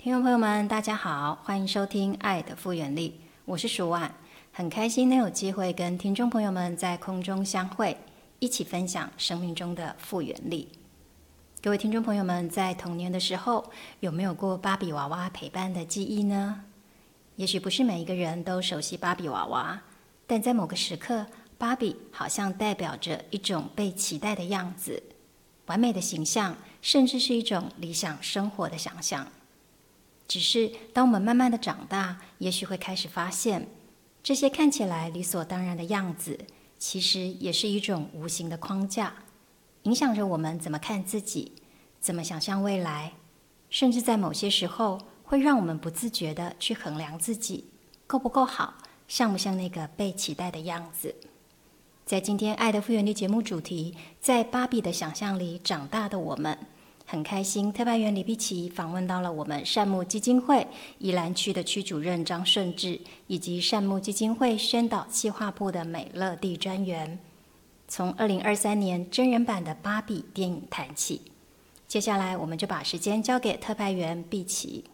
听众朋友们，大家好，欢迎收听《爱的复原力》，我是舒婉，很开心能有机会跟听众朋友们在空中相会，一起分享生命中的复原力。各位听众朋友们，在童年的时候，有没有过芭比娃娃陪伴的记忆呢？也许不是每一个人都熟悉芭比娃娃，但在某个时刻，芭比好像代表着一种被期待的样子，完美的形象，甚至是一种理想生活的想象。只是当我们慢慢的长大，也许会开始发现，这些看起来理所当然的样子，其实也是一种无形的框架，影响着我们怎么看自己，怎么想象未来，甚至在某些时候会让我们不自觉地去衡量自己够不够好，像不像那个被期待的样子。在今天爱的复原力节目主题，在芭比的想象里长大的我们，很开心特派员李碧琪访问到了我们善牧基金会宜兰区的区主任张顺志，以及善牧基金会宣导企划部的美乐蒂专员，从2023年真人版的芭比电影谈起。接下来我们就把时间交给特派员碧琪。